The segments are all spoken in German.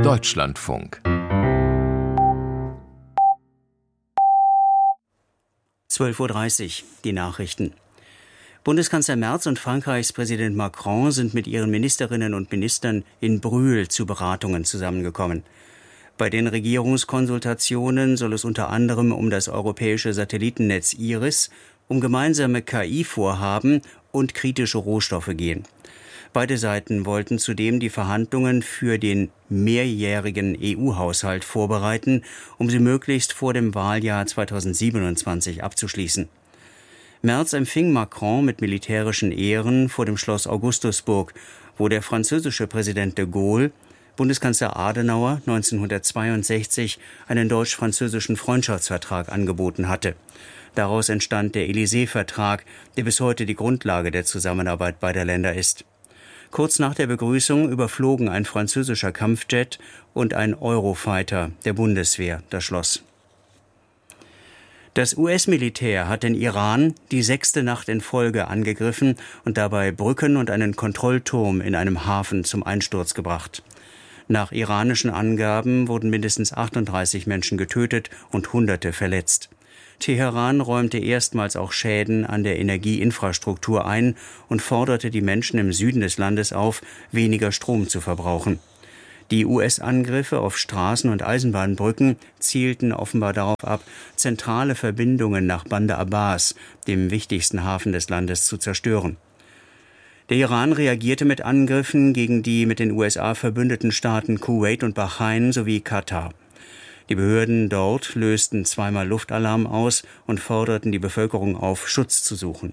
Deutschlandfunk 12:30 Uhr, die Nachrichten. Bundeskanzler Merz und Frankreichs Präsident Macron sind mit ihren Ministerinnen und Ministern in Brühl zu Beratungen zusammengekommen. Bei den Regierungskonsultationen soll es unter anderem um das europäische Satellitennetz IRIS, um gemeinsame KI-Vorhaben und kritische Rohstoffe gehen. Beide Seiten wollten zudem die Verhandlungen für den mehrjährigen EU-Haushalt vorbereiten, um sie möglichst vor dem Wahljahr 2027 abzuschließen. Merz empfing Macron mit militärischen Ehren vor dem Schloss Augustusburg, wo der französische Präsident de Gaulle Bundeskanzler Adenauer 1962 einen deutsch-französischen Freundschaftsvertrag angeboten hatte. Daraus entstand der Élysée-Vertrag, der bis heute die Grundlage der Zusammenarbeit beider Länder ist. Kurz nach der Begrüßung überflogen ein französischer Kampfjet und ein Eurofighter der Bundeswehr das Schloss. Das US-Militär hat den Iran die 6. Nacht in Folge angegriffen und dabei Brücken und einen Kontrollturm in einem Hafen zum Einsturz gebracht. Nach iranischen Angaben wurden mindestens 38 Menschen getötet und Hunderte verletzt. Teheran räumte erstmals auch Schäden an der Energieinfrastruktur ein und forderte die Menschen im Süden des Landes auf, weniger Strom zu verbrauchen. Die US-Angriffe auf Straßen- und Eisenbahnbrücken zielten offenbar darauf ab, zentrale Verbindungen nach Bandar Abbas, dem wichtigsten Hafen des Landes, zu zerstören. Der Iran reagierte mit Angriffen gegen die mit den USA verbündeten Staaten Kuwait und Bahrain sowie Katar. Die Behörden dort lösten zweimal Luftalarm aus und forderten die Bevölkerung auf, Schutz zu suchen.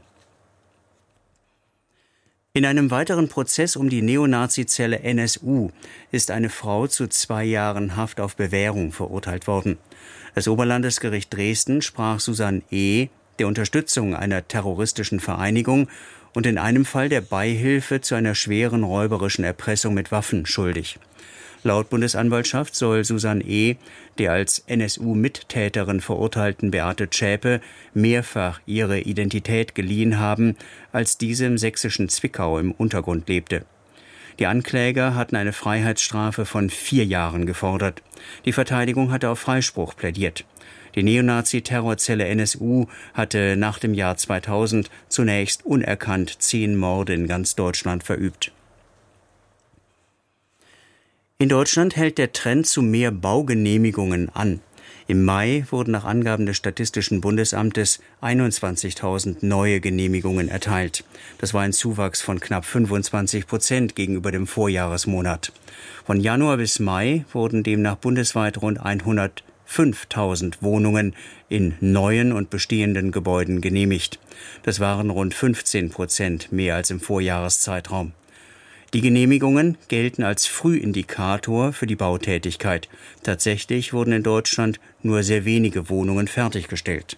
In einem weiteren Prozess um die Neonazi-Zelle NSU ist eine Frau zu 2 Jahren Haft auf Bewährung verurteilt worden. Das Oberlandesgericht Dresden sprach Susanne E. der Unterstützung einer terroristischen Vereinigung und in einem Fall der Beihilfe zu einer schweren räuberischen Erpressung mit Waffen schuldig. Laut Bundesanwaltschaft soll Susanne E. der als NSU-Mittäterin verurteilten Beate Zschäpe mehrfach ihre Identität geliehen haben, als diese im sächsischen Zwickau im Untergrund lebte. Die Ankläger hatten eine Freiheitsstrafe von 4 Jahren gefordert. Die Verteidigung hatte auf Freispruch plädiert. Die Neonazi-Terrorzelle NSU hatte nach dem Jahr 2000 zunächst unerkannt 10 Morde in ganz Deutschland verübt. In Deutschland hält der Trend zu mehr Baugenehmigungen an. Im Mai wurden nach Angaben des Statistischen Bundesamtes 21.000 neue Genehmigungen erteilt. Das war ein Zuwachs von knapp 25% gegenüber dem Vorjahresmonat. Von Januar bis Mai wurden demnach bundesweit rund 105.000 Wohnungen in neuen und bestehenden Gebäuden genehmigt. Das waren rund 15% mehr als im Vorjahreszeitraum. Die Genehmigungen gelten als Frühindikator für die Bautätigkeit. Tatsächlich wurden in Deutschland nur sehr wenige Wohnungen fertiggestellt.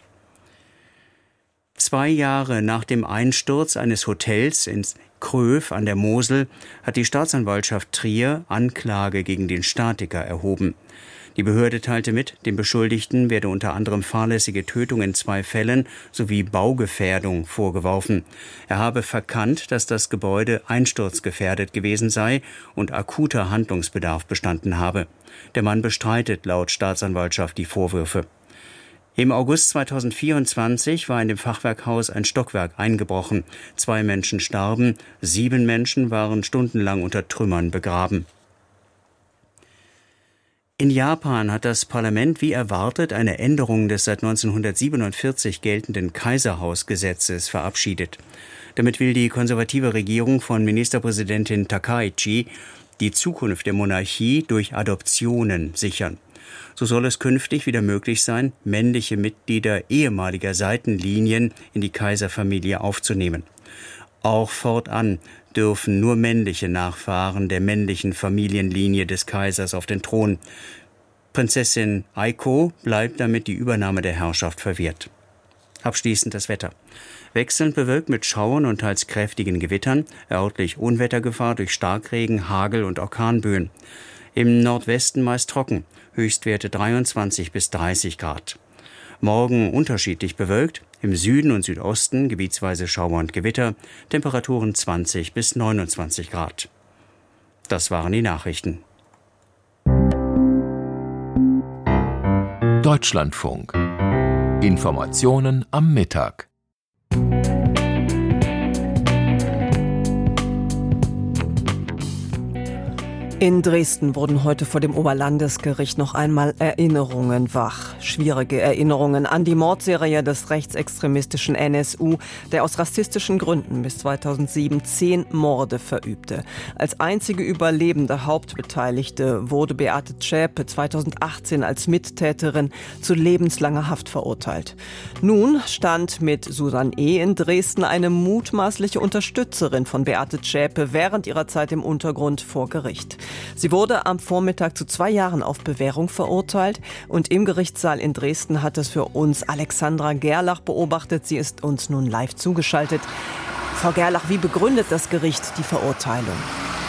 2 Jahre nach dem Einsturz eines Hotels in Kröv an der Mosel hat die Staatsanwaltschaft Trier Anklage gegen den Statiker erhoben. Die Behörde teilte mit, dem Beschuldigten werde unter anderem fahrlässige Tötung in 2 Fällen sowie Baugefährdung vorgeworfen. Er habe verkannt, dass das Gebäude einsturzgefährdet gewesen sei und akuter Handlungsbedarf bestanden habe. Der Mann bestreitet laut Staatsanwaltschaft die Vorwürfe. Im August 2024 war in dem Fachwerkhaus ein Stockwerk eingebrochen. 2 Menschen starben, 7 Menschen waren stundenlang unter Trümmern begraben. In Japan hat das Parlament wie erwartet eine Änderung des seit 1947 geltenden Kaiserhausgesetzes verabschiedet. Damit will die konservative Regierung von Ministerpräsidentin Takaichi die Zukunft der Monarchie durch Adoptionen sichern. So soll es künftig wieder möglich sein, männliche Mitglieder ehemaliger Seitenlinien in die Kaiserfamilie aufzunehmen. Auch fortan dürfen nur männliche Nachfahren der männlichen Familienlinie des Kaisers auf den Thron. Prinzessin Aiko bleibt damit die Übernahme der Herrschaft verwehrt. Abschließend das Wetter. Wechselnd bewölkt mit Schauern und teils kräftigen Gewittern, örtlich Unwettergefahr durch Starkregen, Hagel und Orkanböen. Im Nordwesten meist trocken, Höchstwerte 23 bis 30 Grad. Morgen unterschiedlich bewölkt, im Süden und Südosten gebietsweise Schauer und Gewitter, Temperaturen 20 bis 29 Grad. Das waren die Nachrichten. Deutschlandfunk. Informationen am Mittag. In Dresden wurden heute vor dem Oberlandesgericht noch einmal Erinnerungen wach. Schwierige Erinnerungen an die Mordserie des rechtsextremistischen NSU, der aus rassistischen Gründen bis 2007 10 Morde verübte. Als einzige überlebende Hauptbeteiligte wurde Beate Zschäpe 2018 als Mittäterin zu lebenslanger Haft verurteilt. Nun stand mit Susan E. in Dresden eine mutmaßliche Unterstützerin von Beate Zschäpe während ihrer Zeit im Untergrund vor Gericht. Sie wurde am Vormittag zu 2 Jahren auf Bewährung verurteilt und im Gerichtssaal in Dresden hat es für uns Alexandra Gerlach beobachtet. Sie ist uns nun live zugeschaltet. Frau Gerlach, wie begründet das Gericht die Verurteilung?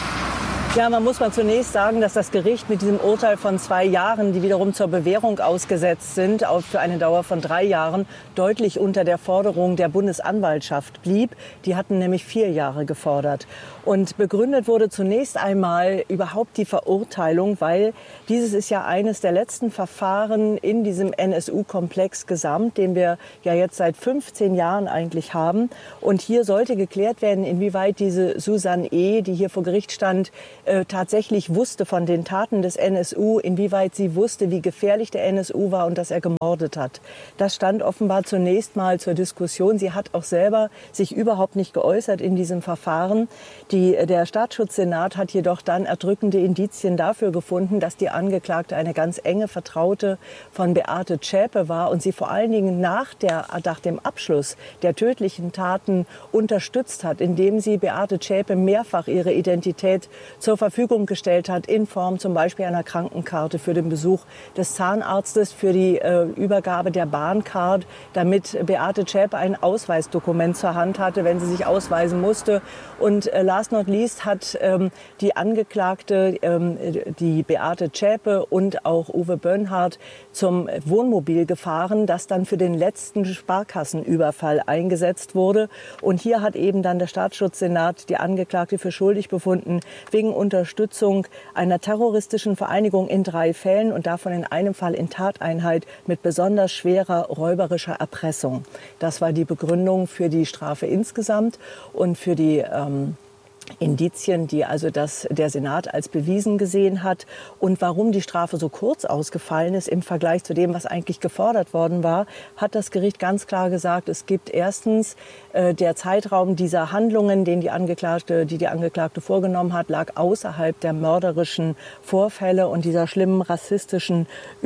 Ja, man muss mal zunächst sagen, dass das Gericht mit diesem Urteil von 2 Jahren, die wiederum zur Bewährung ausgesetzt sind, auch für eine Dauer von 3 Jahren, deutlich unter der Forderung der Bundesanwaltschaft blieb. Die hatten nämlich 4 Jahre gefordert. Und begründet wurde zunächst einmal überhaupt die Verurteilung, weil dieses ist ja eines der letzten Verfahren in diesem NSU-Komplex gesamt, den wir ja jetzt seit 15 Jahren eigentlich haben. Und hier sollte geklärt werden, inwieweit diese Susan E., die hier vor Gericht stand, tatsächlich wusste von den Taten des NSU, inwieweit sie wusste, wie gefährlich der NSU war und dass er gemordet hat. Das stand offenbar zunächst mal zur Diskussion. Sie hat auch selber sich überhaupt nicht geäußert in diesem Verfahren. Der Staatsschutzsenat hat jedoch dann erdrückende Indizien dafür gefunden, dass die Angeklagte eine ganz enge Vertraute von Beate Zschäpe war und sie vor allen Dingen nach dem Abschluss der tödlichen Taten unterstützt hat, indem sie Beate Zschäpe mehrfach ihre Identität zur Verfügung gestellt hat, in Form zum Beispiel einer Krankenkarte für den Besuch des Zahnarztes, für die Übergabe der Bahncard, damit Beate Zschäpe ein Ausweisdokument zur Hand hatte, wenn sie sich ausweisen musste. Und last not least hat die Angeklagte, die Beate Zschäpe und auch Uwe Böhnhardt zum Wohnmobil gefahren, das dann für den letzten Sparkassenüberfall eingesetzt wurde. Und hier hat eben dann der Staatsschutzsenat die Angeklagte für schuldig befunden, wegen Unterstützung einer terroristischen Vereinigung in 3 Fällen und davon in einem Fall in Tateinheit mit besonders schwerer räuberischer Erpressung. Das war die Begründung für die Strafe insgesamt und für die Indizien, die also der Senat als bewiesen gesehen hat. Und warum die Strafe so kurz ausgefallen ist im Vergleich zu dem, was eigentlich gefordert worden war, hat das Gericht ganz klar gesagt, es gibt erstens der Zeitraum dieser Handlungen, die die Angeklagte vorgenommen hat, lag außerhalb der mörderischen Vorfälle und dieser schlimmen rassistischen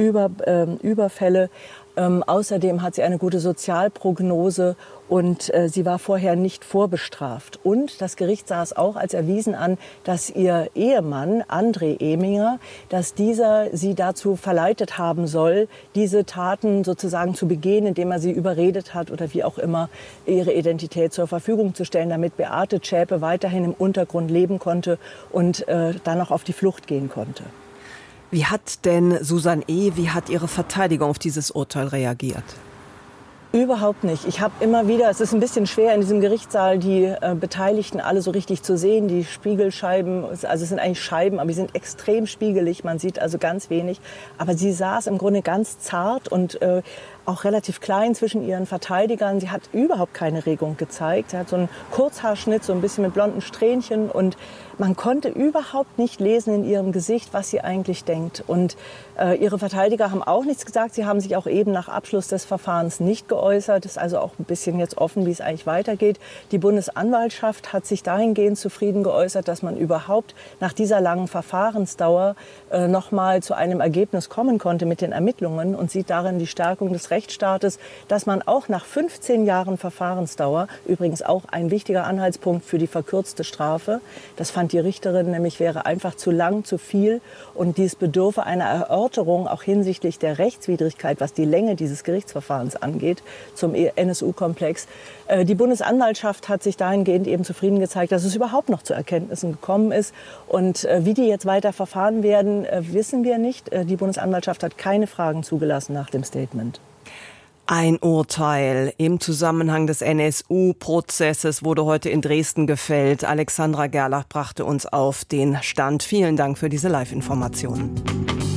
Überfälle. Außerdem hat sie eine gute Sozialprognose und sie war vorher nicht vorbestraft. Und das Gericht sah es auch als erwiesen an, dass ihr Ehemann, André Eminger, dass dieser sie dazu verleitet haben soll, diese Taten sozusagen zu begehen, indem er sie überredet hat oder wie auch immer ihre Identität zur Verfügung zu stellen, damit Beate Zschäpe weiterhin im Untergrund leben konnte und dann auch auf die Flucht gehen konnte. Wie hat denn Susan E., wie hat ihre Verteidigung auf dieses Urteil reagiert? Überhaupt nicht. Ich habe immer wieder, es ist ein bisschen schwer in diesem Gerichtssaal, die Beteiligten alle so richtig zu sehen. Die Spiegelscheiben, also es sind eigentlich Scheiben, aber die sind extrem spiegelig. Man sieht also ganz wenig. Aber sie saß im Grunde ganz zart und auch relativ klein zwischen ihren Verteidigern. Sie hat überhaupt keine Regung gezeigt. Sie hat so einen Kurzhaarschnitt, so ein bisschen mit blonden Strähnchen und man konnte überhaupt nicht lesen in ihrem Gesicht, was sie eigentlich denkt. Und ihre Verteidiger haben auch nichts gesagt. Sie haben sich auch eben nach Abschluss des Verfahrens nicht geäußert. Es ist also auch ein bisschen jetzt offen, wie es eigentlich weitergeht. Die Bundesanwaltschaft hat sich dahingehend zufrieden geäußert, dass man überhaupt nach dieser langen Verfahrensdauer noch mal zu einem Ergebnis kommen konnte mit den Ermittlungen und sieht darin die Stärkung des Rechtsstaates, dass man auch nach 15 Jahren Verfahrensdauer, übrigens auch ein wichtiger Anhaltspunkt für die verkürzte Strafe, das fand die Richterin nämlich, wäre einfach zu lang, zu viel und dies bedürfe einer Erörterung auch hinsichtlich der Rechtswidrigkeit, was die Länge dieses Gerichtsverfahrens angeht, zum NSU-Komplex. Die Bundesanwaltschaft hat sich dahingehend eben zufrieden gezeigt, dass es überhaupt noch zu Erkenntnissen gekommen ist. Und wie die jetzt weiter verfahren werden, wissen wir nicht. Die Bundesanwaltschaft hat keine Fragen zugelassen nach dem Statement. Ein Urteil im Zusammenhang des NSU-Prozesses wurde heute in Dresden gefällt. Alexandra Gerlach brachte uns auf den Stand. Vielen Dank für diese Live-Informationen.